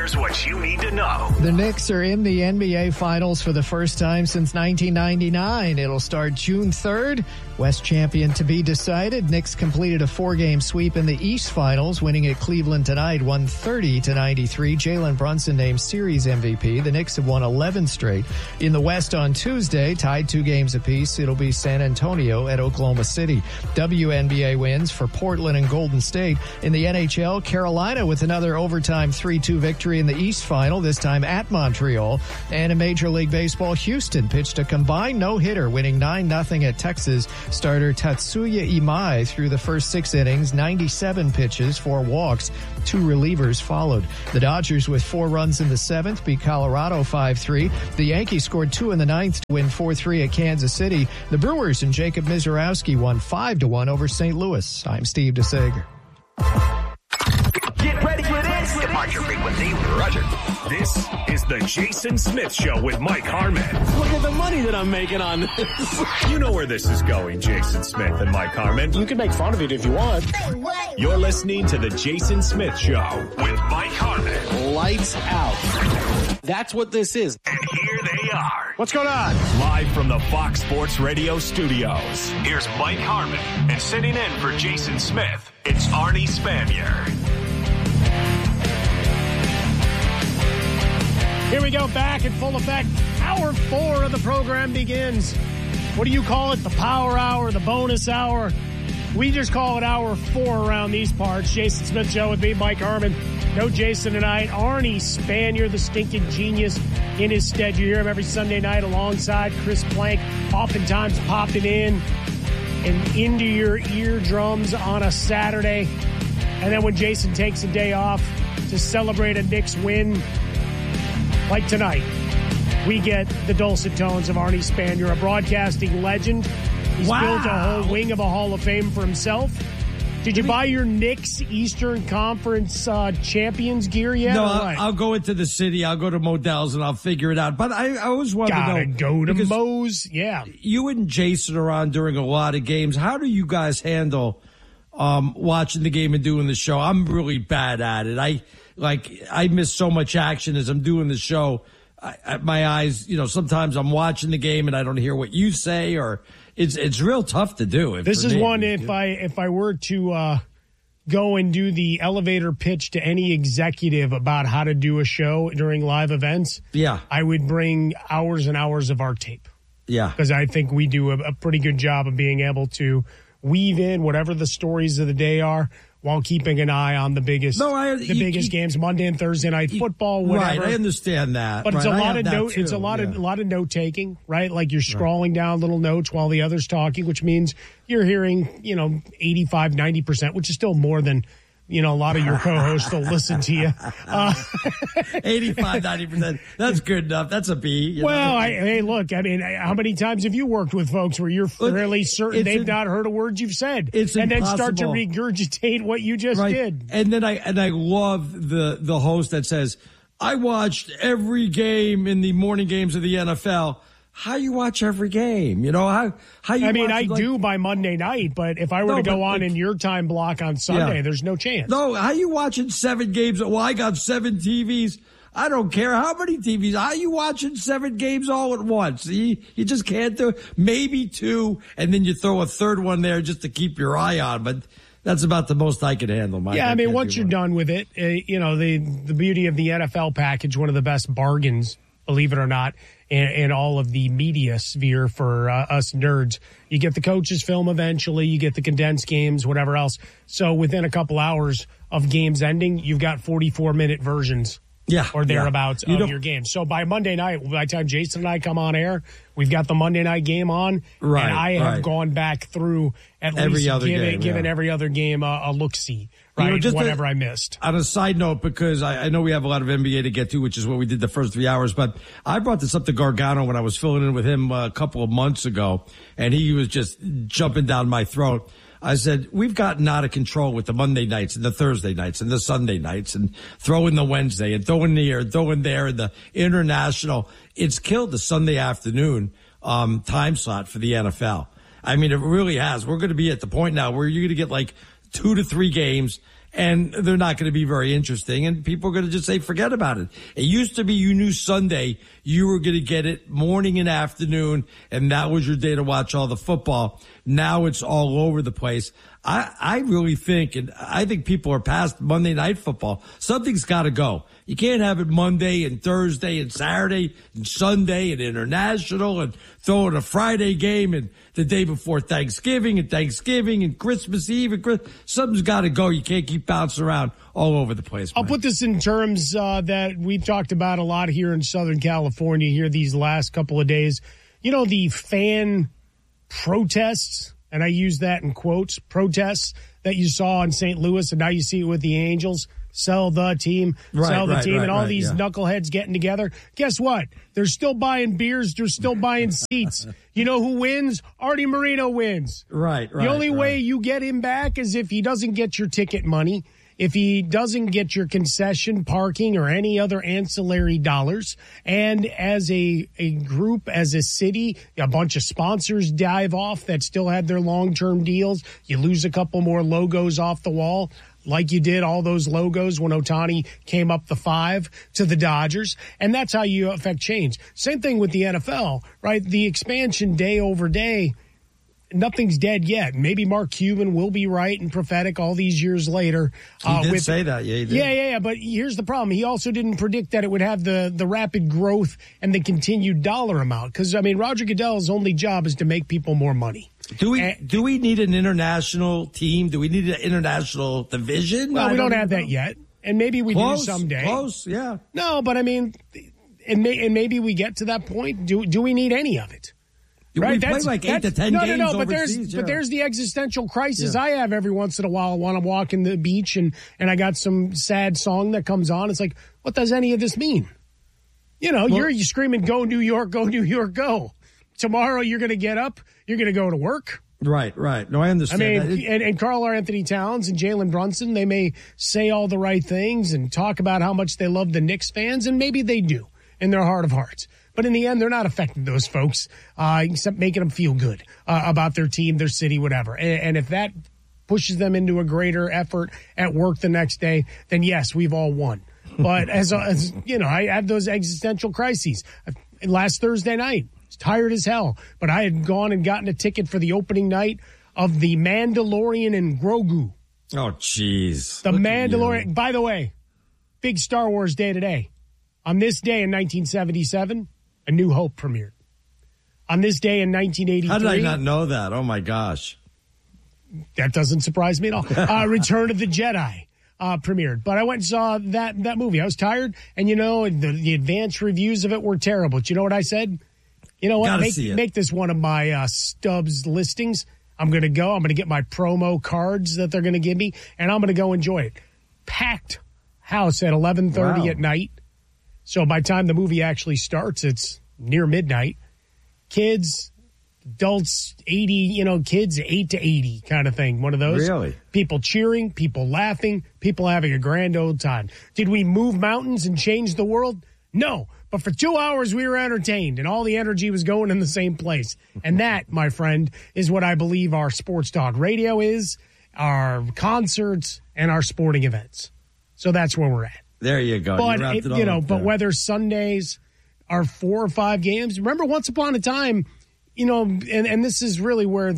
Here's what you need to know. The Knicks are in the NBA Finals for the first time since 1999. It'll start June 3rd. West champion to be decided. Knicks completed a 4-game sweep in the East Finals, winning at Cleveland tonight 130-93. Jalen Brunson named Series MVP. The Knicks have won 11 straight. In the West on Tuesday, tied 2 games apiece, it'll be San Antonio at Oklahoma City. WNBA wins for Portland and Golden State. In the NHL, Carolina with another overtime 3-2 victory in the East Final, this time at Montreal. And in Major League Baseball, Houston pitched a combined no-hitter, winning 9-0 at Texas. Starter Tatsuya Imai threw the first 6 innings, 97 pitches, 4 walks. 2 relievers followed. The Dodgers with 4 runs in the 7th beat Colorado 5-3. The Yankees scored 2 in the 9th to win 4-3 at Kansas City. The Brewers and Jacob Mizorowski won 5-1 over St. Louis. I'm Steve DeSager. Get ready for this. Departure frequency, Roger. This is the Jason Smith Show with Mike Harmon. Look at the money that I'm making on this. You know where this is going, Jason Smith and Mike Harmon. You can make fun of it if you want. You're listening to the Jason Smith Show with Mike Harmon. Lights out. That's what this is. And here they are. What's going on? Live from the Fox Sports Radio studios. Here's Mike Harmon. And sitting in for Jason Smith, it's Arnie Spanier. Here we go, back in full effect. Hour 4 of the program begins. What do you call it? The power hour, the bonus hour? We just call it hour 4 around these parts. Jason Smith Show with me, Mike Harmon. No Jason tonight. Arnie Spanier, the stinking genius, in his stead. You hear him every Sunday night alongside Chris Plank, oftentimes popping in and into your eardrums on a Saturday. And then when Jason takes a day off to celebrate a Knicks win, like tonight, we get the dulcet tones of Arnie Spanier, a broadcasting legend. He's built a whole wing of a Hall of Fame for himself. Did you buy your Knicks Eastern Conference champions gear yet? No, I'll go into the city. I'll go to Modell's and I'll figure it out. But I always want to know. Go to Moe's. Yeah. You and Jason are on during a lot of games. How do you guys handle watching the game and doing the show? I'm really bad at it. I miss so much action as I'm doing the show. My eyes, sometimes I'm watching the game and I don't hear what you say, or it's real tough to do. This is one if I were to go and do the elevator pitch to any executive about how to do a show during live events, I would bring hours and hours of our tape. Yeah, because I think we do a pretty good job of being able to weave in whatever the stories of the day are, while keeping an eye on the biggest games, Monday and Thursday night football, whatever. Right, I understand that. But it's a lot of note. It's a lot of note taking, right? Like you're scrolling down little notes while the other's talking, which means you're hearing, 85, 90%, which is still more than, a lot of your co-hosts will listen to you. 85, 90%. That's good enough. That's a B. Well, hey, look, how many times have you worked with folks where you're fairly certain they've not heard a word you've said? And then start to regurgitate what you just did. And then I love the host that says, I watched every game in the morning games of the NFL. How you watch every game? How you I do by Monday night, but if I were to go on in your time block on Sunday, there's no chance. No, how you watching 7 games? Well, I got 7 TVs. I don't care how many TVs. How you watching 7 games all at once? You just can't do it. Maybe 2, and then you throw a third one there just to keep your eye on, but that's about the most I can handle, Mike. Yeah, once you're done with it, the beauty of the NFL package, one of the best bargains, believe it or not, in all of the media sphere for us nerds. You get the coaches' film eventually, you get the condensed games, whatever else. So within a couple hours of games ending, you've got 44-minute versions or thereabouts of your game. So by Monday night, by the time Jason and I come on air, we've got the Monday night game on, and I have gone back through at every least other given every other game a look-see. Right, whatever I missed. On a side note, because I know we have a lot of NBA to get to, which is what we did the first 3 hours, but I brought this up to Gargano when I was filling in with him a couple of months ago, and he was just jumping down my throat. I said, we've gotten out of control with the Monday nights and the Thursday nights and the Sunday nights and throwing the Wednesday and throwing here and throwing there and the international. It's killed the Sunday afternoon time slot for the NFL. It really has. We're going to be at the point now where you're going to get like 2 to 3 games, and they're not going to be very interesting, and people are going to just say, forget about it. It used to be you knew Sunday you were going to get it morning and afternoon, and that was your day to watch all the football. Now it's all over the place. I really think, and I think people are past Monday Night Football. Something's got to go. You can't have it Monday and Thursday and Saturday and Sunday and international and throw in a Friday game and the day before Thanksgiving and Christmas Eve. Something's got to go. You can't keep bouncing around all over the place. I'll put this in terms that we've talked about a lot here in Southern California here these last couple of days. You know, the fan protests, and I use that in quotes, protests that you saw in St. Louis, and now you see it with the Angels. Sell the team, and all these knuckleheads getting together. Guess what? They're still buying beers. They're still buying seats. You know who wins? Artie Moreno wins. Right. The only way you get him back is if he doesn't get your ticket money, if he doesn't get your concession, parking, or any other ancillary dollars. And as a group, as a city, a bunch of sponsors dive off that still had their long-term deals. You lose a couple more logos off the wall, like you did all those logos when Ohtani came up the 5 to the Dodgers. And that's how you affect change. Same thing with the NFL, right? The expansion day over day, nothing's dead yet. Maybe Mark Cuban will be right and prophetic all these years later. He did say that. Yeah, he did. Yeah. But here's the problem. He also didn't predict that it would have the rapid growth and the continued dollar amount. Because, I mean, Roger Goodell's only job is to make people more money. Do we need an international team? Do we need an international division? Well, we don't have that yet. And maybe we do someday. Close, yeah. No, but I mean, and maybe we get to that point. Do we need any of it? Right, we play like 8 to 10 games overseas. But there's the existential crisis I have every once in a while when I'm walking the beach and I got some sad song that comes on. It's like, what does any of this mean? You know, you're screaming, go New York, go. Tomorrow you're going to get up, you're going to go to work. Right. No, I understand. I mean, and Karl Anthony Towns and Jalen Brunson, they may say all the right things and talk about how much they love the Knicks fans, and maybe they do in their heart of hearts. But in the end, they're not affecting those folks, except making them feel good about their team, their city, whatever. And if that pushes them into a greater effort at work the next day, then yes, we've all won. But as you know, I have those existential crises. Last Thursday night, I was tired as hell, but I had gone and gotten a ticket for the opening night of The Mandalorian and Grogu. Oh, jeez. The Mandalorian. By the way, big Star Wars day today. On this day in 1977, A New Hope premiered. On this day in 1983. How did I not know that? Oh, my gosh. That doesn't surprise me at all. Return of the Jedi premiered. But I went and saw that movie. I was tired, and, you know, the advanced reviews of it were terrible. But you know what I said? You know what? Make this one of my Stubbs listings. I'm going to go. I'm going to get my promo cards that they're going to give me, and I'm going to go enjoy it. Packed house at 11:30 at night. So by the time the movie actually starts, it's near midnight. Kids, adults, 80, kids 8 to 80 kind of thing. One of those. Really? People cheering, people laughing, people having a grand old time. Did we move mountains and change the world? No. But for 2 hours, we were entertained, and all the energy was going in the same place. And that, my friend, is what I believe our sports talk radio is, our concerts, and our sporting events. So that's where we're at. There you go. But whether Sundays are 4 or 5 games, remember once upon a time, and this is really where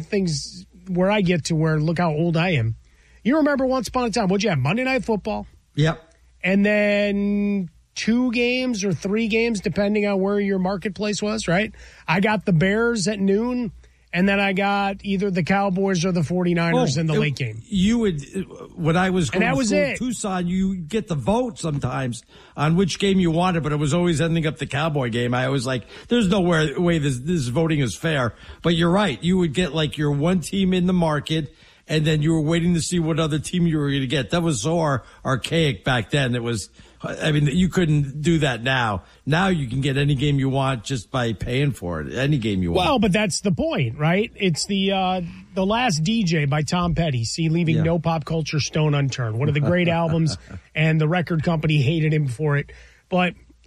I get to where, look how old I am. You remember once upon a time, what'd you have? Monday Night Football. Yep. And then 2 games or 3 games, depending on where your marketplace was, right? I got the Bears at noon. And then I got either the Cowboys or the 49ers in the late game. You would, when I was going to Tucson, you get the vote sometimes on which game you wanted, but it was always ending up the Cowboy game. I was like, there's no way this voting is fair. But you're right. You would get like your one team in the market, and then you were waiting to see what other team you were going to get. That was so archaic back then. It was, you couldn't do that now. Now you can get any game you want just by paying for it. Any game you want. Well, but that's the point, right? It's the Last DJ by Tom Petty. See, leaving no pop culture stone unturned. One of the great albums, and the record company hated him for it. But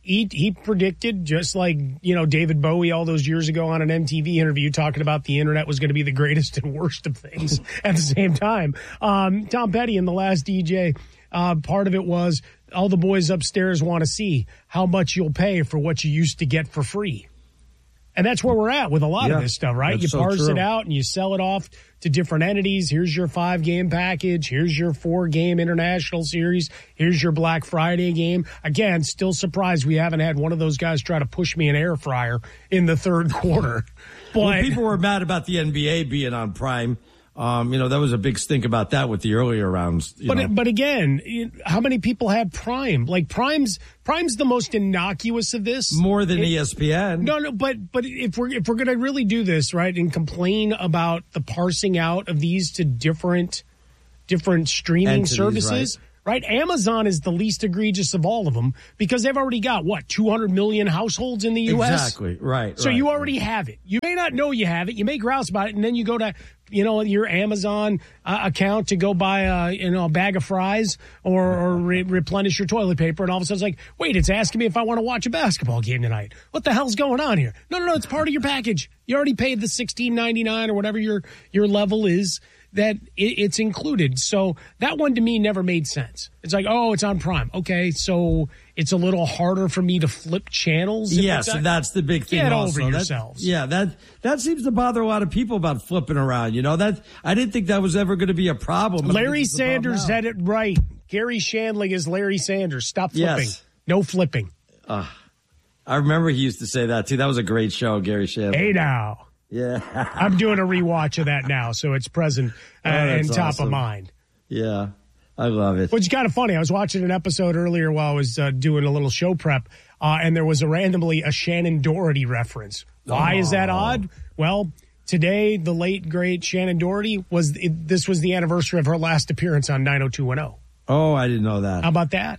he predicted, just like, David Bowie all those years ago on an MTV interview talking about the internet was going to be the greatest and worst of things at the same time. Tom Petty in The Last DJ, part of it was all the boys upstairs want to see how much you'll pay for what you used to get for free. And that's where we're at with a lot of this stuff, right? You parse it out and you sell it off to different entities. Here's your 5-game package. Here's your 4-game international series. Here's your Black Friday game. Again, still surprised we haven't had one of those guys try to push me an air fryer in the third quarter. But people were mad about the NBA being on Prime. That was a big stink about that with the earlier rounds. But again, how many people have Prime? Like Prime's the most innocuous of this. More than ESPN. No, but if we're going to really do this, right, and complain about the parsing out of these to different streaming entities, services, right? Amazon is the least egregious of all of them because they've already got 200 million households in the U.S. Exactly, right. So you already have it. You may not know you have it. You may grouse about it, and then you go to your Amazon account to go buy a bag of fries or replenish your toilet paper, and all of a sudden it's like, wait, it's asking me if I want to watch a basketball game tonight. What the hell's going on here? No, it's part of your package. You already paid the $16.99 or whatever your level is. That it's included. So that one to me never made sense. It's like, it's on Prime. Okay, so it's a little harder for me to flip channels. Yes, and that's the big thing. Get also. over yourselves. That seems to bother a lot of people about flipping around. That I didn't think that was ever going to be a problem. Larry Sanders had it right. Gary Shandling is Larry Sanders. Stop flipping. Yes. No flipping. I remember he used to say that too. That was a great show, Gary Shandling. Hey now. Yeah. I'm doing a rewatch of that now, so it's present and top of mind. Yeah, I love it. Which is kind of funny. I was watching an episode earlier while I was doing a little show prep, and there was randomly a Shannon Doherty reference. Why is that odd? Well, today, the late, great Shannon Doherty, this was the anniversary of her last appearance on 90210. Oh, I didn't know that. How about that?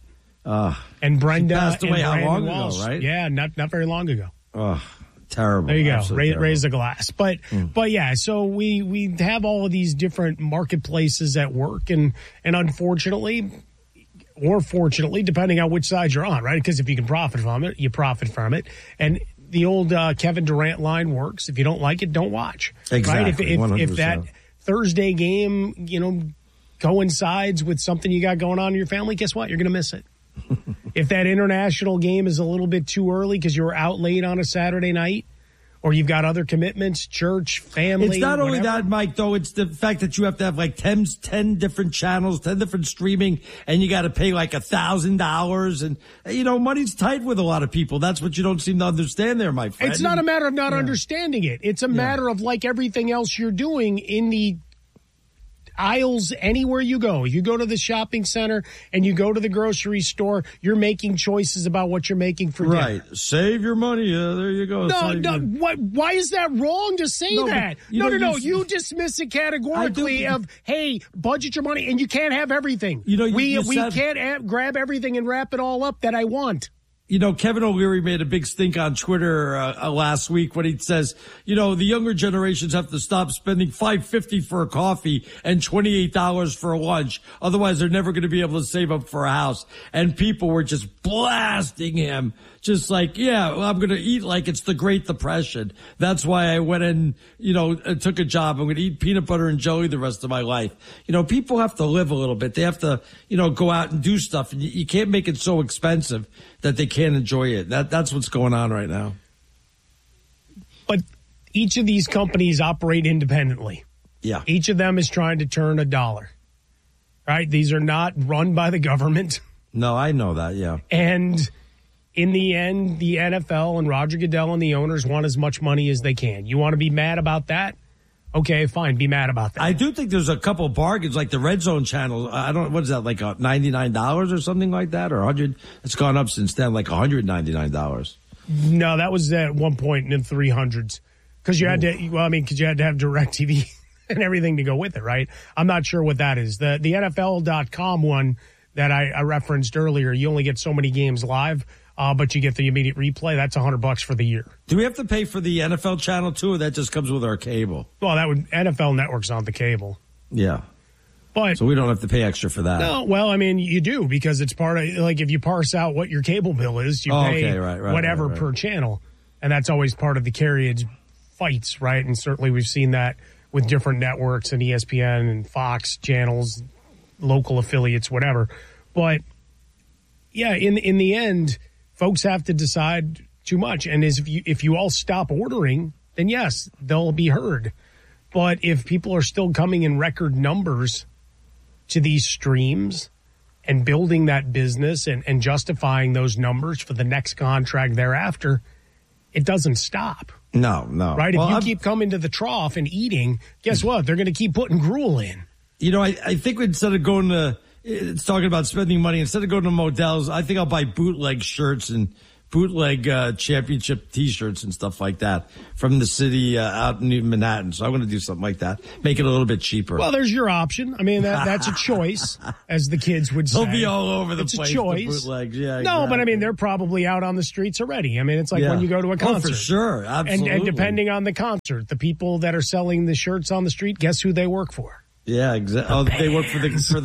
And Brenda she passed away and how long Walsh. ago, right? Yeah, not very long ago. Oh, terrible. There you go. Raise the glass. But yeah, so we have all of these different marketplaces at work, and unfortunately, or fortunately, depending on which side you're on, right? Because if you can profit from it, you profit from it. And the old Kevin Durant line works. If you don't like it, don't watch. Exactly. Right? If that Thursday game, coincides with something you got going on in your family, guess what? You're going to miss it. If that international game is a little bit too early because you were out late on a Saturday night, or you've got other commitments, church, family. It's not only whatever. that, Mike, though. It's the fact that you have to have like 10 different channels, 10 different streaming, and you got to pay like $1,000. And, money's tight with a lot of people. That's what you don't seem to understand there, my friend. It's not a matter of not understanding it. It's a matter of, like everything else you're doing in the aisles anywhere you go. You go to the shopping center and you go to the grocery store, you're making choices about what you're making for dinner. Right. Save your money. There you go. Why is that wrong to say that? No. You dismiss it categorically of, hey, budget your money and you can't have everything. We can't grab everything and wrap it all up that I want. Kevin O'Leary made a big stink on Twitter last week when he says, the younger generations have to stop spending $5.50 for a coffee and $28 for a lunch. Otherwise, they're never going to be able to save up for a house. And people were just blasting him. Just like, I'm going to eat like it's the Great Depression. That's why I went and, took a job. I'm going to eat peanut butter and jelly the rest of my life. People have to live a little bit. They have to, go out and do stuff. And you can't make it so expensive that they can't enjoy it. That's what's going on right now. But each of these companies operate independently. Yeah. Each of them is trying to turn a dollar. Right? These are not run by the government. No, I know that, yeah. And in the end, the NFL and Roger Goodell and the owners want as much money as they can. You want to be mad about that? Okay, fine, be mad about that. I do think there's a couple of bargains, like the Red Zone channel. What is that, like $99 or something like that, or $100? It's gone up since then, like $199. No, that was at one point in the 300s because you had to. Because you had to have DirecTV and everything to go with it, right? I'm not sure what that is. The NFL.com one that I referenced earlier, you only get so many games live. But you get the immediate replay. That's $100 for the year. Do we have to pay for the NFL channel too, or that just comes with our cable? Well, NFL Network's on the cable. Yeah. But so we don't have to pay extra for that. No, well, I mean, you do because it's part of, like, if you parse out what your cable bill is, you pay whatever per channel. And that's always part of the carriage fights, right? And certainly we've seen that with different networks and ESPN and Fox channels, local affiliates, whatever. But yeah, in the end, folks have to decide too much. And if you all stop ordering, then yes, they'll be heard. But if people are still coming in record numbers to these streams and building that business and justifying those numbers for the next contract thereafter, it doesn't stop. No. Right? Well, if you keep coming to the trough and eating, guess what? They're going to keep putting gruel in. You know, I think instead of going to, it's talking about spending money, instead of going to Modell's, I think I'll buy bootleg shirts and bootleg championship T-shirts and stuff like that from the city out in Manhattan. So I'm going to do something like that. Make it a little bit cheaper. Well, there's your option. I mean, that's a choice, as the kids would say. They'll be all over the place. It's a choice. Bootlegs. Yeah, exactly. No, but I mean, they're probably out on the streets already. I mean, it's like when you go to a concert. Oh, for sure. Absolutely. And depending on the concert, the people that are selling the shirts on the street, guess who they work for? Yeah, exactly. Oh, they work for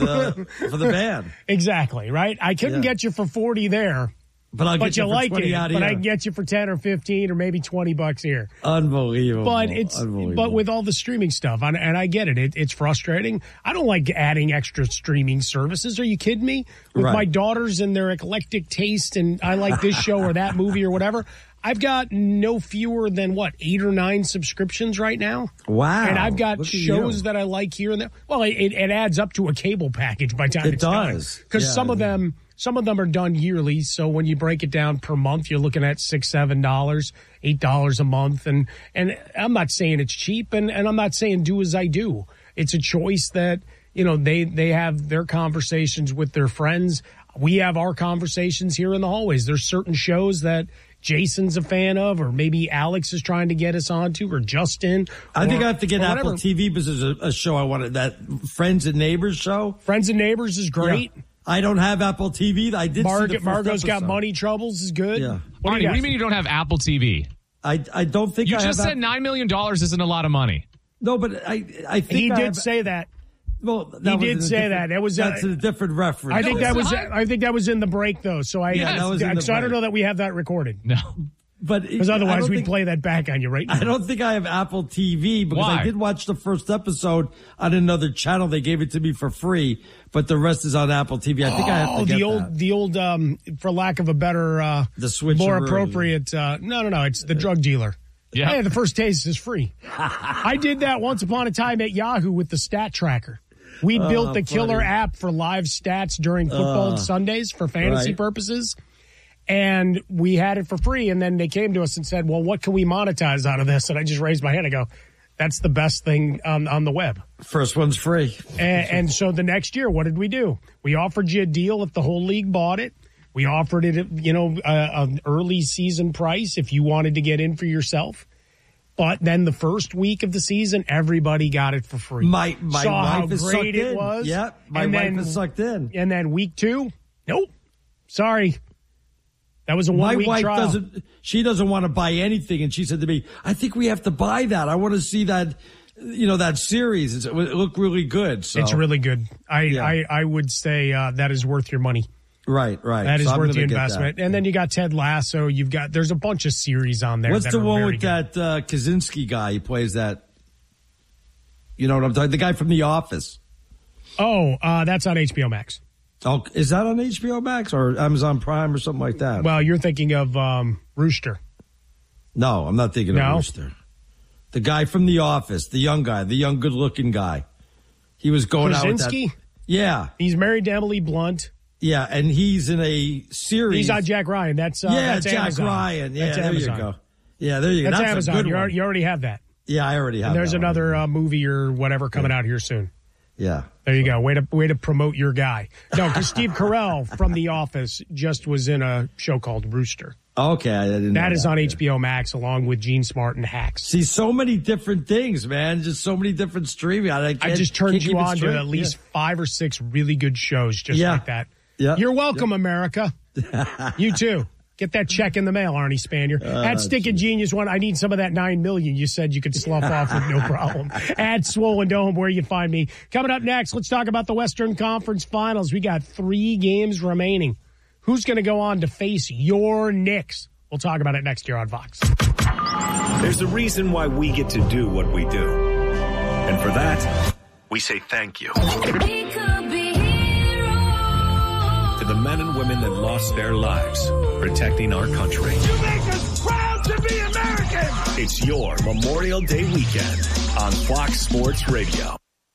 the band. Exactly, right? I couldn't get you for 40 there. But I'll get you for like 20 it. out But here. I can get you for 10 or 15 or maybe $20 here. Unbelievable. But with all the streaming stuff, and I get it. It's frustrating. I don't like adding extra streaming services. Are you kidding me? With my daughters and their eclectic taste, and I like this show or that movie or whatever. I've got no fewer than 8 or 9 subscriptions right now. Wow! And I've got shows that I like here and there. Well, it adds up to a cable package by the time it's done. Because some of them are done yearly. So when you break it down per month, you're looking at $6, $7, $8 a month. And I'm not saying it's cheap, and I'm not saying do as I do. It's a choice that, they have their conversations with their friends. We have our conversations here in the hallways. There's certain shows that Jason's a fan of, or maybe Alex is trying to get us onto, or Justin. I think I have to get Apple TV because there's a show I wanted, that Friends and Neighbors show. Friends and Neighbors is great. Yeah. I don't have Apple TV. I did see the first Margot's episode. Got Money Troubles is good. Yeah. What do you mean you don't have Apple TV? I don't think you just said $9 million isn't a lot of money. No, but I think he did say that. Well, he did say that. It was that's a different reference. I think that was in the break though. So I don't know that we have that recorded. No. But because otherwise we'd play that back on you right now. I don't think I have Apple TV because I did watch the first episode on another channel. They gave it to me for free, but the rest is on Apple TV. I think I have to get the old, for lack of a better, the switch, more appropriate. No, it's the drug dealer. Yeah. Hey, the first taste is free. I did that once upon a time at Yahoo with the Stat Tracker. We built the killer app for live stats during football Sundays for fantasy purposes. And we had it for free. And then they came to us and said, well, what can we monetize out of this? And I just raised my hand and go, that's the best thing on the web. First one's free. And so the next year, what did we do? We offered you a deal if the whole league bought it. We offered it, an early season price if you wanted to get in for yourself. But then the first week of the season, everybody got it for free. My Saw wife is how sucked great it in. was. Yep, my wife is sucked in. And then week 2, nope. Sorry. That was a 1 week trial. My wife doesn't want to buy anything. And she said to me, I think we have to buy that. I want to see that, that series. It looked really good. So. It's really good. I would say that is worth your money. Right. That is worth the investment. And then you got Ted Lasso. There's a bunch of series on there. What's the one with that Kaczynski guy? He plays that. You know what I'm talking? The guy from The Office. Oh, that's on HBO Max. Oh, is that on HBO Max or Amazon Prime or something like that? Well, you're thinking of Rooster. No, I'm not thinking of Rooster. The guy from The Office, the young guy, the young, good-looking guy. He was going out with that. Yeah. He's married to Emily Blunt. Yeah, and he's in a series. He's on Jack Ryan. That's Jack Amazon. Ryan. Yeah, that's there Amazon. you go. Yeah, there you go. That's Amazon. A good one. You already have that. Yeah, I already have. And there's that another movie or whatever coming out here soon. Yeah. There you go. Way to promote your guy. No, because Steve Carell from The Office just was in a show called Rooster. Okay, I didn't know that is on HBO Max along with Gene Smart and Hacks. See, so many different things, man. Just so many different streaming. I just turned you on to at least 5 or 6 really good shows just like that. Yeah. You're welcome, America. You too. Get that check in the mail, Arnie Spanier. At Stinking Genius One, I need some of that $9 million you said you could slough off with no problem. At Swollen Dome, where you find me. Coming up next, let's talk about the Western Conference Finals. We got 3 games remaining. Who's going to go on to face your Knicks? We'll talk about it next year on Fox. There's a reason why we get to do what we do. And for that, we say thank you. To the men and women that lost their lives protecting our country. You make us proud to be American. It's your Memorial Day weekend on Fox Sports Radio.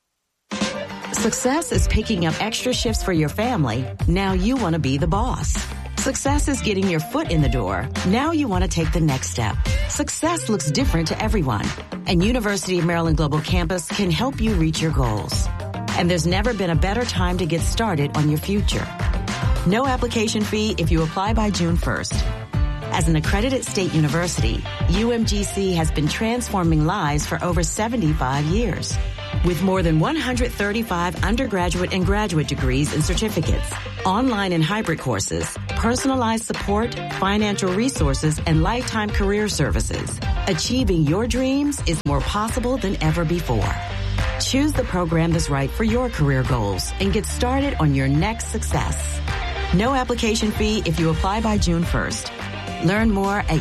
Success is picking up extra shifts for your family. Now you want to be the boss. Success is getting your foot in the door. Now you want to take the next step. Success looks different to everyone, and University of Maryland Global Campus can help you reach your goals. And there's never been a better time to get started on your future. No application fee if you apply by June 1st. As an accredited state university, UMGC has been transforming lives for over 75 years. With more than 135 undergraduate and graduate degrees and certificates, online and hybrid courses, personalized support, financial resources, and lifetime career services, achieving your dreams is more possible than ever before. Choose the program that's right for your career goals and get started on your next success. No application fee if you apply by June 1st. Learn more at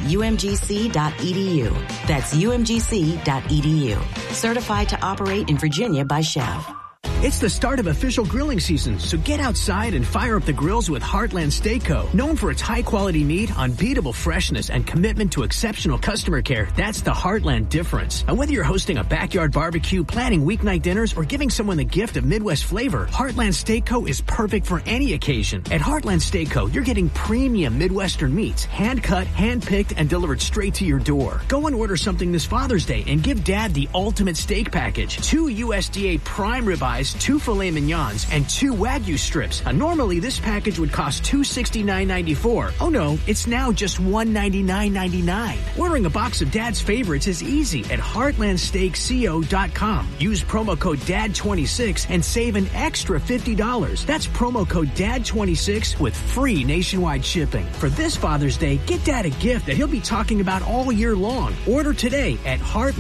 umgc.edu. That's umgc.edu. Certified to operate in Virginia by Chev. It's the start of official grilling season, so get outside and fire up the grills with Heartland Steak Co. Known for its high-quality meat, unbeatable freshness, and commitment to exceptional customer care, that's the Heartland difference. And whether you're hosting a backyard barbecue, planning weeknight dinners, or giving someone the gift of Midwest flavor, Heartland Steak Co. is perfect for any occasion. At Heartland Steak Co., you're getting premium Midwestern meats, hand-cut, hand-picked, and delivered straight to your door. Go and order something this Father's Day and give Dad the ultimate steak package. 2 USDA prime ribeyes, 2 filet mignons, and 2 Wagyu strips. Normally, this package would cost $269.94. Oh no, it's now just $199.99. Ordering a box of Dad's favorites is easy at heartlandsteakco.com. Use promo code DAD26 and save an extra $50. That's promo code DAD26 with free nationwide shipping. For this Father's Day, get Dad a gift that he'll be talking about all year long. Order today at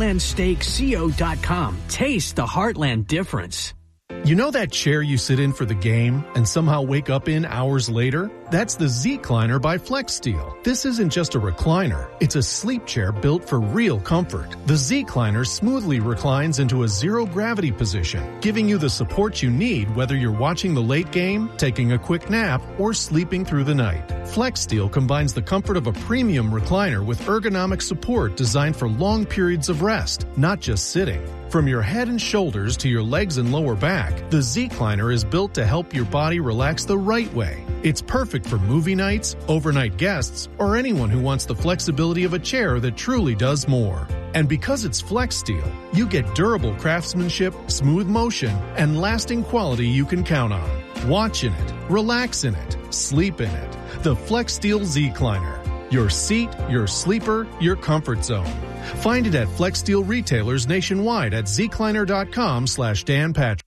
heartlandsteakco.com. Taste the Heartland difference. You know that chair you sit in for the game and somehow wake up in hours later? That's the Z-Cliner by FlexSteel. This isn't just a recliner. It's a sleep chair built for real comfort. The Z-Cliner smoothly reclines into a zero-gravity position, giving you the support you need whether you're watching the late game, taking a quick nap, or sleeping through the night. FlexSteel combines the comfort of a premium recliner with ergonomic support designed for long periods of rest, not just sitting. From your head and shoulders to your legs and lower back, the Z-Cliner is built to help your body relax the right way. It's perfect for movie nights, overnight guests, or anyone who wants the flexibility of a chair that truly does more. And because it's FlexSteel, you get durable craftsmanship, smooth motion, and lasting quality you can count on. Watch in it, relax in it, sleep in it. The FlexSteel Z-Cliner. Your seat, your sleeper, your comfort zone. Find it at FlexSteel retailers nationwide at zcliner.com/Dan Patrick.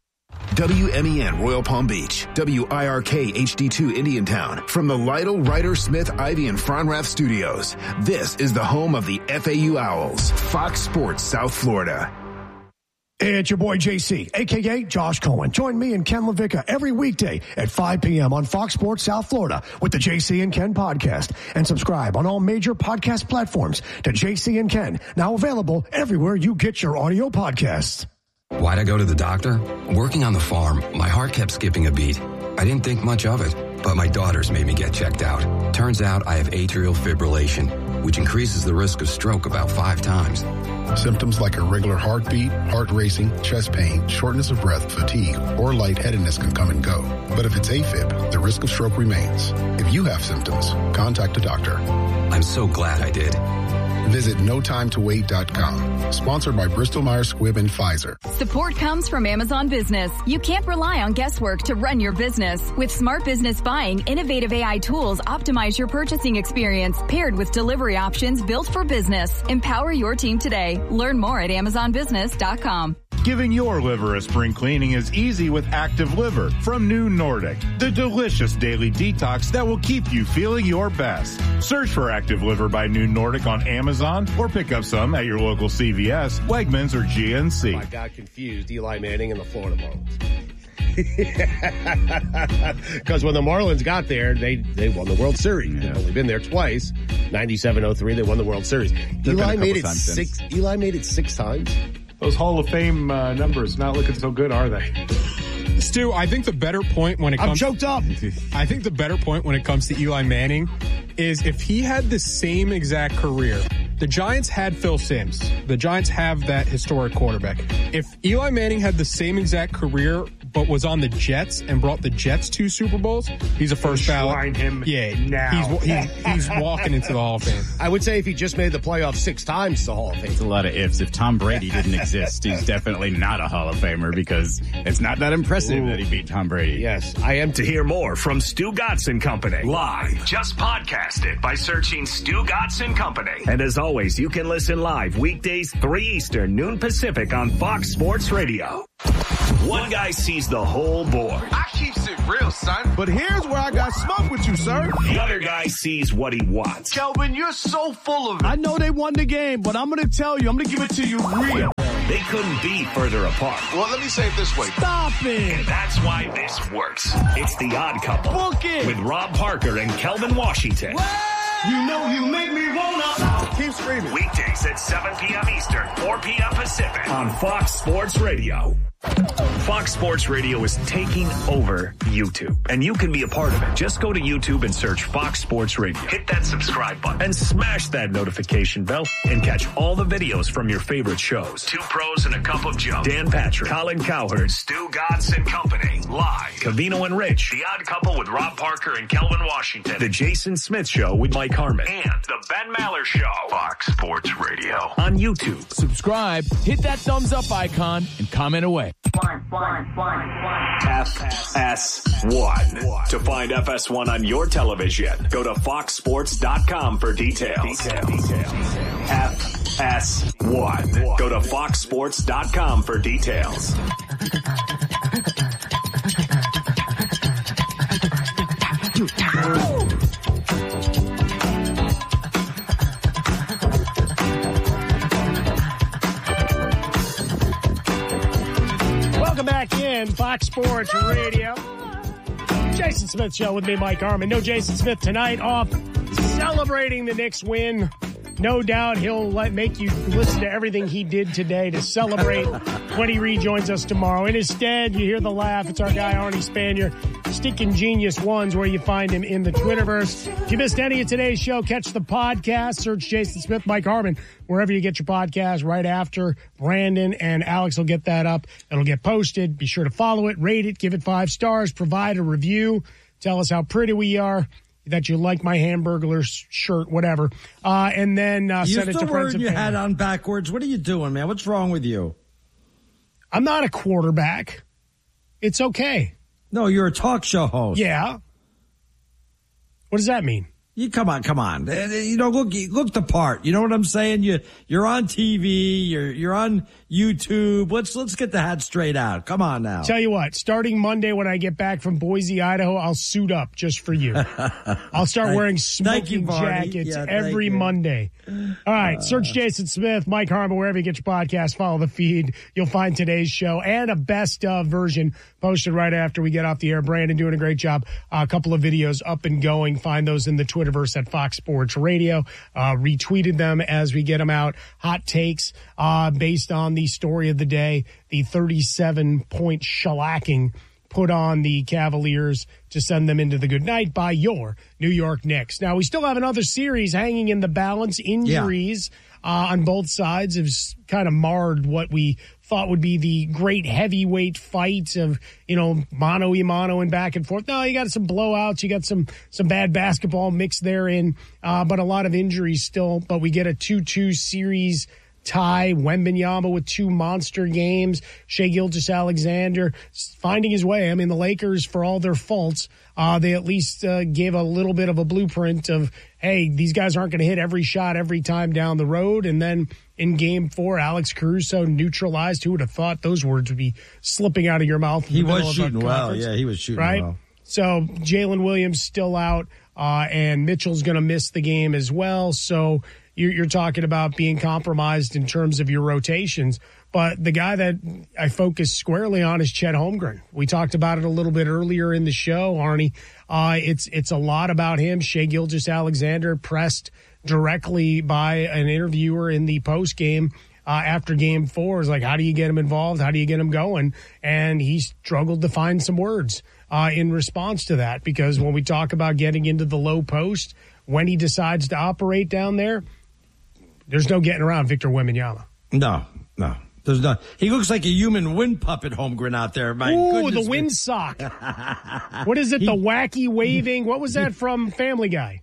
WMEN Royal Palm Beach, WIRK HD2 Indiantown. From the Lytle, Ryder, Smith, Ivy, and Fronrath studios, this is the home of the FAU Owls, Fox Sports South Florida. Hey, it's your boy JC, a.k.a. Josh Cohen. Join me and Ken LaVicka every weekday at 5 p.m. on Fox Sports South Florida with the JC and Ken podcast. And subscribe on all major podcast platforms to JC and Ken, now available everywhere you get your audio podcasts. Why'd I go to the doctor? Working on the farm, my heart kept skipping a beat. I didn't think much of it, but my daughters made me get checked out. Turns out I have atrial fibrillation, which increases the risk of stroke about 5 times. Symptoms like irregular heartbeat, heart racing, chest pain, shortness of breath, fatigue, or lightheadedness can come and go. But if it's AFib, the risk of stroke remains. If you have symptoms, contact a doctor. I'm so glad I did. Visit NoTimeToWait.com. Sponsored by Bristol-Myers Squibb and Pfizer. Support comes from Amazon Business. You can't rely on guesswork to run your business. With Smart Business Buying, innovative AI tools optimize your purchasing experience, paired with delivery options built for business. Empower your team today. Learn more at AmazonBusiness.com. Giving your liver a spring cleaning is easy with Active Liver from New Nordic, the delicious daily detox that will keep you feeling your best. Search for Active Liver by New Nordic on Amazon or pick up some at your local CVS, Wegmans, or GNC. I got confused. Eli Manning and the Florida Marlins. Because when the Marlins got there, they won the World Series. They've only been there twice. 97-03, they won the World Series. Eli made it six times. Those Hall of Fame numbers not looking so good, are they? Stu, I think the better point when it comes... I'm choked up. I think the better point when it comes to Eli Manning is if he had the same exact career. The Giants had Phil Simms. The Giants have that historic quarterback. If Eli Manning had the same exact career but was on the Jets and brought the Jets 2 Super Bowls, he's a first ballot. Shrine him now. He's walking into the Hall of Fame. I would say if he just made the playoffs 6 times, the Hall of Fame. It's a lot of ifs. If Tom Brady didn't exist, he's definitely not a Hall of Famer because it's not that impressive that he beat Tom Brady. Yes, I am. To hear more from Stu Gatz and Company live, just podcast it by searching Stu Gatz and Company. And as always, you can listen live weekdays 3 Eastern, noon Pacific on Fox Sports Radio. One guy sees the whole board. I keeps it real, son. But here's where I got smoke with you, sir. The other guy sees what he wants. Kelvin, you're so full of it. I know they won the game, but I'm going to tell you, I'm going to give it to you real. They couldn't be further apart. Well, let me say it this way. Stop it. And that's why this works. It's The Odd Couple. Book it. With Rob Parker and Kelvin Washington. You know you make me wanna. Keep screaming. Weekdays at 7 p.m. Eastern, 4 p.m. Pacific on Fox Sports Radio. Fox Sports Radio is taking over YouTube, and you can be a part of it. Just go to YouTube and search Fox Sports Radio. Hit that subscribe button and smash that notification bell and catch all the videos from your favorite shows. 2 Pros and a Cup of Joe. Dan Patrick, Colin Cowherd, Stu Gatz and Company. Live. Covino and Rich. The Odd Couple with Rob Parker and Kelvin Washington. The Jason Smith Show with Mike Harmon. And The Ben Maller Show. Fox Sports Radio. On YouTube. Subscribe, hit that thumbs up icon, and comment away. FS1. To find FS1 on your television, go to foxsports.com for details. FS1. Go to foxsports.com for details. Welcome back in Fox Sports Radio. Jason Smith Show with me, Mike Harmon. No Jason Smith tonight, off celebrating the Knicks win. No doubt he'll make you listen to everything he did today to celebrate when he rejoins us tomorrow. And instead, you hear the laugh. It's our guy, Arnie Spanier, Stickin' Genius Ones, where you find him in the Twitterverse. If you missed any of today's show, catch the podcast. Search Jason Smith, Mike Harmon, wherever you get your podcast. Right after Brandon and Alex will get that up. It'll get posted. Be sure to follow it, rate it, give it 5 stars, provide a review. Tell us how pretty we are, that you like my Hamburglar shirt, whatever. And then send it to friends and family. You had on backwards. What are you doing, man? What's wrong with you? I'm not a quarterback. It's okay. No, you're a talk show host. Yeah. What does that mean? You come on. You know, look the part. You know what I'm saying? You're on TV. You're on YouTube. Let's get the hat straight out. Come on now. Tell you what, starting Monday when I get back from Boise, Idaho, I'll suit up just for you. I'll start wearing smoking jackets every Monday. All right, search Jason Smith, Mike Harmon, wherever you get your podcast. Follow the feed. You'll find today's show and a best of version posted right after we get off the air. Brandon doing a great job. A couple of videos up and going. Find those in the Twitterverse at Fox Sports Radio. Retweeted them as we get them out. Hot takes based on the story of the day, the 37-point shellacking put on the Cavaliers to send them into the good night by your New York Knicks. Now, we still have another series hanging in the balance. Injuries on both sides have kind of marred what we thought would be the great heavyweight fight of, mano-a-mano and back and forth. No, you got some blowouts. You got some bad basketball mixed therein, but a lot of injuries still. But we get a 2-2 series Ty Wembanyama with 2 monster games. Shai Gilgeous-Alexander finding his way. I mean, the Lakers, for all their faults, they at least gave a little bit of a blueprint of, hey, these guys aren't going to hit every shot every time down the road. And then in Game 4, Alex Caruso neutralized. Who would have thought those words would be slipping out of your mouth? He was shooting well. Yeah, he was shooting right? well. So Jalen Williams still out, and Mitchell's going to miss the game as well. So you're talking about being compromised in terms of your rotations. But the guy that I focus squarely on is Chet Holmgren. We talked about it a little bit earlier in the show, Arnie. It's a lot about him. Shai Gilgeous-Alexander pressed directly by an interviewer in the post game after Game 4. Is like, how do you get him involved? How do you get him going? And he struggled to find some words in response to that, because when we talk about getting into the low post, when he decides to operate down there, there's no getting around Victor Wembanyama. No. There's not. He looks like a human wind puppet, Holmgren, out there. Ooh, the wind sock. What is it? The wacky waving? What was that from Family Guy?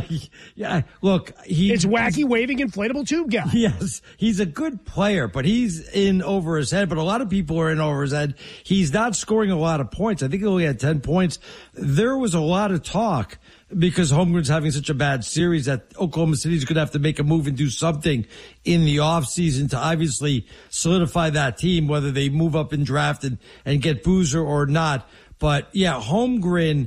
Yeah, look, it's wacky waving inflatable tube guy. Yes, he's a good player, but he's in over his head. But a lot of people are in over his head. He's not scoring a lot of points. I think he only had 10 points. There was a lot of talk because Holmgren's having such a bad series that Oklahoma City's going to have to make a move and do something in the offseason to obviously solidify that team, whether they move up in draft and get Boozer or not. But yeah, Holmgren.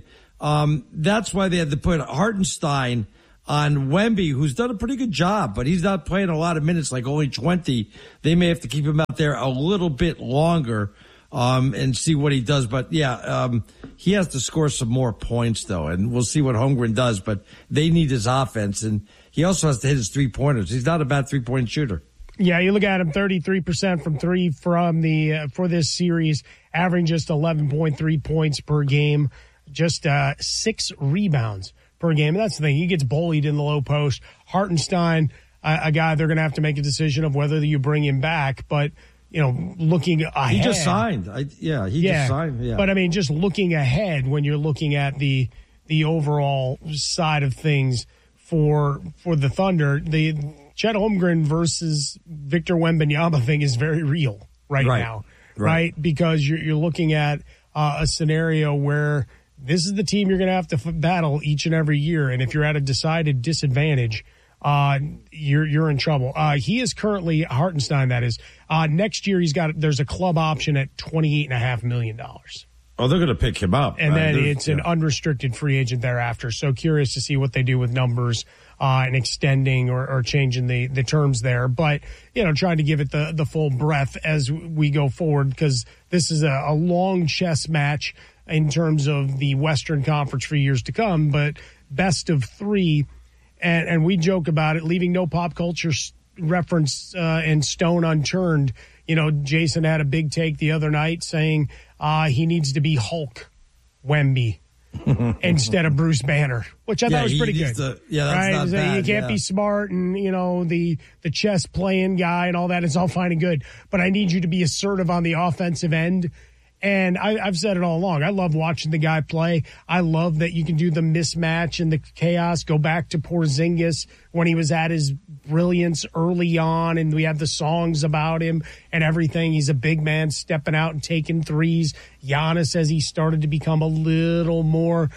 That's why they had to put Hartenstein on Wemby, who's done a pretty good job, but he's not playing a lot of minutes, like only 20. They may have to keep him out there a little bit longer, and see what he does. But yeah, he has to score some more points though, and we'll see what Holmgren does, but they need his offense, and he also has to hit his 3-pointers. He's not a bad 3-point shooter. Yeah, you look at him, 33% from 3 from for this series, averaging just 11.3 points per game. Just 6 rebounds per game. And that's the thing. He gets bullied in the low post. Hartenstein, a guy they're going to have to make a decision of whether you bring him back. But, looking ahead. He just signed. Just signed. Yeah. But, I mean, just looking ahead when you're looking at the overall side of things for the Thunder, the Chet Holmgren versus Victor Wembanyama thing is very real right now. Right? Because you're looking at a scenario where this is the team you're going to have to battle each and every year. And if you're at a decided disadvantage, you're in trouble. He is currently, Hartenstein, that is, next year there's a club option at $28.5 million. Oh, they're going to pick him up. And then it's an unrestricted free agent thereafter. So curious to see what they do with numbers and extending or changing the terms there. But, trying to give it the full breadth as we go forward, because this is a long chess match in terms of the Western Conference for years to come, but best of 3. And we joke about it, leaving no pop culture reference and stone unturned. Jason had a big take the other night saying he needs to be Hulk Wemby instead of Bruce Banner, which I thought was pretty good. That's not bad. You can't be smart and, the chess playing guy and all that. It's all fine and good. But I need you to be assertive on the offensive end. And I've said it all along. I love watching the guy play. I love that you can do the mismatch and the chaos. Go back to Porzingis when he was at his brilliance early on, and we have the songs about him and everything. He's a big man stepping out and taking threes. Giannis, as he started to become a little more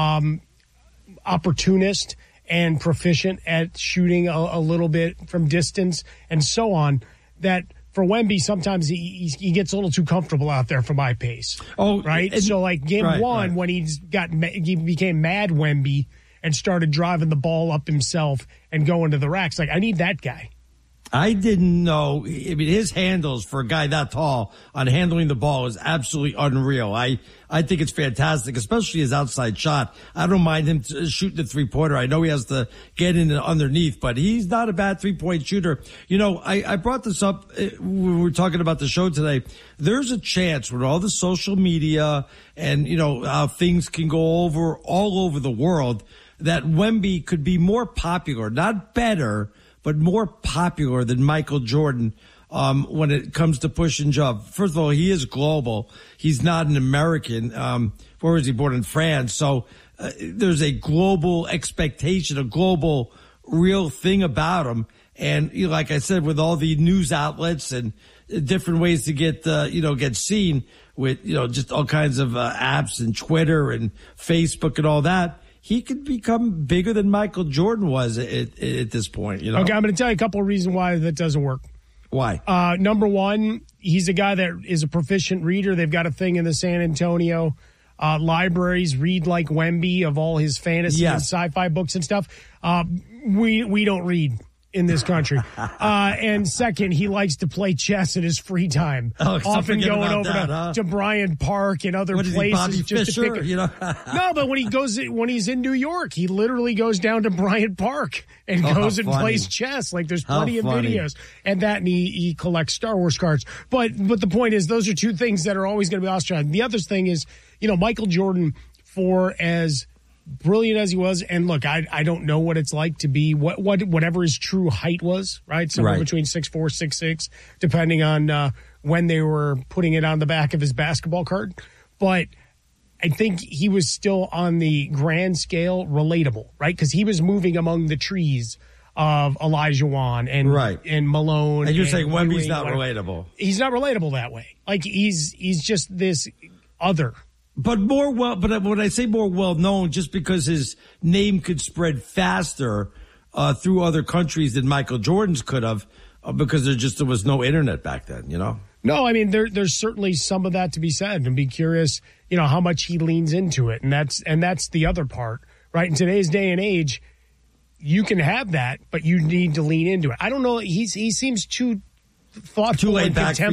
opportunist and proficient at shooting a little bit from distance and so on, that for Wemby, sometimes he gets a little too comfortable out there for my pace. Oh, right. So like game one, when he became mad Wemby and started driving the ball up himself and going to the racks, like I need that guy. I didn't know. I mean, his handles for a guy that tall on handling the ball is absolutely unreal. I think it's fantastic, especially his outside shot. I don't mind him shooting the 3-pointer. I know he has to get in underneath, but he's not a bad 3-point shooter. I brought this up when we were talking about the show today. There's a chance with all the social media and, how things can go all over the world, that Wemby could be more popular, not better, but more popular than Michael Jordan when it comes to push and shove. First of all, he is global. He's not an American. Where was he born? In France. So there's a global expectation, a global real thing about him. And like I said, with all the news outlets and different ways to get seen with, just all kinds of apps and Twitter and Facebook and all that, he could become bigger than Michael Jordan was at this point. Okay, I'm going to tell you a couple of reasons why that doesn't work. Why? Number one, he's a guy that is a proficient reader. They've got a thing in the San Antonio libraries, read like Wemby, of all his fantasy and sci-fi books and stuff. We don't read in this country. And second, he likes to play chess in his free time. Often going over to Bryant Park and other places. Bobby just Fischer, to pick No, but when he's in New York, he literally goes down to Bryant Park and goes and plays chess. Like, there's plenty of videos. And he collects Star Wars cards. But the point is, those are two things that are always going to be ostracized. The other thing is, Michael Jordan, for as brilliant as he was, and look, I don't know what it's like to be whatever his true height was, right? Somewhere between 6'4", 6'6", depending on when they were putting it on the back of his basketball card. But I think he was still on the grand scale relatable, right? Because he was moving among the trees of Elijah Wan and Malone. And you're saying Wemby's not relatable. He's not relatable that way. Like, he's just this other. But when I say more well known, just because his name could spread faster through other countries than Michael Jordan's could have, because there was no internet back then, No, I mean there's certainly some of that to be said, and be curious, how much he leans into it, and that's the other part, right? In today's day and age, you can have that, but you need to lean into it. I don't know. He seems too thoughtful and contemplative